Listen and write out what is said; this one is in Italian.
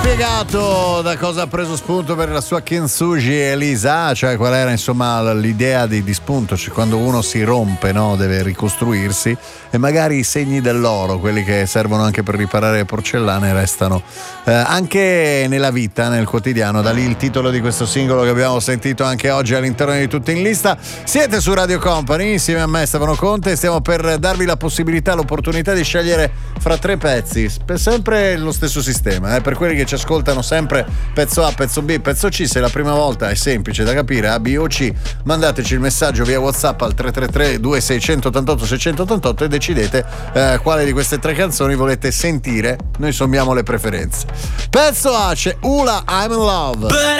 spiegato da cosa ha preso spunto per la sua Kintsugi Elisa, cioè qual era insomma l'idea di spunto, cioè quando uno si rompe, no, deve ricostruirsi e magari i segni dell'oro, quelli che servono anche per riparare le porcellane, restano anche nella vita, nel quotidiano. Da lì il titolo di questo singolo che abbiamo sentito anche oggi all'interno di Tutto in Lista. Siete su Radio Company insieme a me, Stefano Conte, stiamo per darvi la possibilità, l'opportunità di scegliere fra 3 pezzi, sempre lo stesso sistema, per quelli che ci ascoltano sempre pezzo A, pezzo B, pezzo C. Se la prima volta è semplice da capire, A, B o C, mandateci il messaggio via WhatsApp al 333 2688 688 e decidete quale di queste 3 canzoni volete sentire. Noi sommiamo le preferenze. Pezzo A c'è Ula, I'm in Love.